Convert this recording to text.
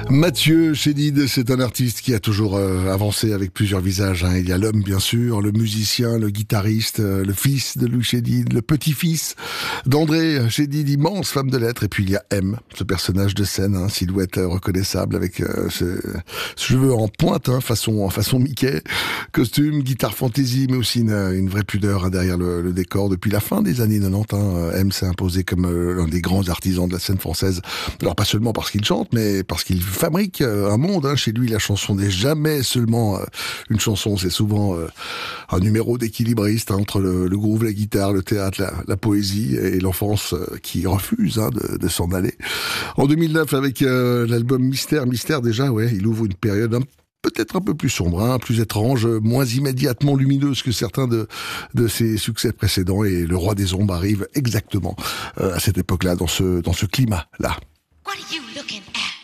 Mathieu Chédid, c'est un artiste qui a toujours avancé avec plusieurs visages. Il y a l'homme, bien sûr, le musicien, le guitariste, le fils de Louis Chédid, le petit-fils d'André Chédid, immense femme de lettres. Et puis il y a M, ce personnage de scène, silhouette reconnaissable avec ses cheveux en pointe, façon Mickey, costume, guitare fantaisie, mais aussi une vraie pudeur derrière le décor. Depuis la fin des années 90, M s'est imposé comme l'un des grands artisans de la scène française. Alors pas seulement parce qu'il chante, mais parce qu'il fabrique un monde. Chez lui, la chanson n'est jamais seulement une chanson, c'est souvent un numéro d'équilibriste entre le groove, la guitare, le théâtre, la poésie et l'enfance qui refuse de s'en aller. En 2009, avec l'album Mystère déjà, il ouvre une période peut-être un peu plus sombre, plus étrange, moins immédiatement lumineuse que certains de ses succès précédents. Et Le Roi des Ombres arrive exactement à cette époque-là, dans ce climat-là. What are you looking at?